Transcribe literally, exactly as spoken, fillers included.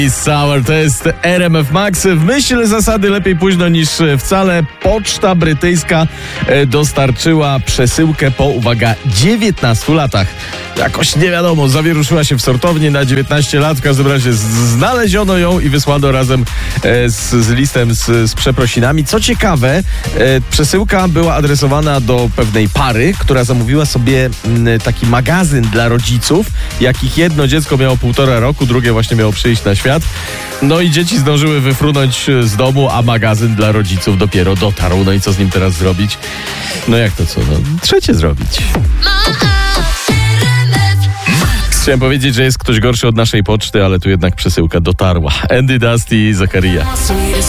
Sour, to jest R M F Max. W myśl zasady lepiej późno niż wcale, poczta brytyjska dostarczyła przesyłkę po, uwaga, dziewiętnastu latach. Jakoś nie wiadomo, zawieruszyła się w sortowni na dziewiętnaście lat, w każdym razie znaleziono ją i wysłano razem z, z listem z, z przeprosinami. Co ciekawe, przesyłka była adresowana do pewnej pary, która zamówiła sobie taki magazyn dla rodziców, jakich jedno dziecko miało półtora roku, drugie właśnie miało przyjść na świat. No i dzieci zdążyły wyfrunąć z domu, a magazyn dla rodziców dopiero dotarł. No i co z nim teraz zrobić? No jak to co? No, trzecie zrobić. Chciałem powiedzieć, że jest ktoś gorszy od naszej poczty, ale tu jednak przesyłka dotarła. Andy, Dusty i Zakaria.